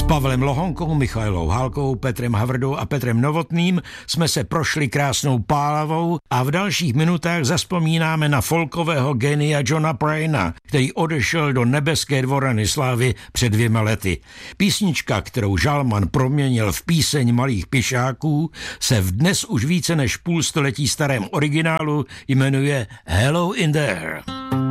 Pavlem Lohonkou, Michailou Hálkou, Petrem Havrdou a Petrem Novotným jsme se prošli krásnou Pálavou a v dalších minutách zazpomínáme na folkového genia Johna Pryna, který odešel do nebeské dvorany slávy před 2 lety. Písnička, kterou Žalman proměnil v píseň malých pěšáků, se v dnes už více než půl století starém originálu jmenuje Hello in there.